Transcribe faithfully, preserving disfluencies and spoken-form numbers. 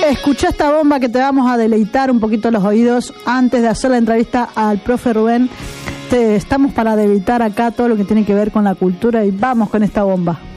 Escuchá esta bomba que te vamos a deleitar un poquito los oídos antes de hacer la entrevista al profe Rubén. Te, estamos para deleitar acá todo lo que tiene que ver con la cultura y vamos con esta bomba.